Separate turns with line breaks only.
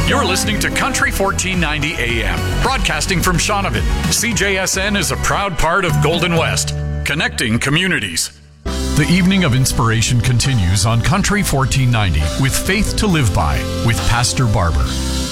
You're listening to Country 1490 AM, broadcasting from Shaunavon. CJSN is a proud part of Golden West, connecting communities. The evening of inspiration continues on Country 1490 with Faith to Live By with Pastor Barber.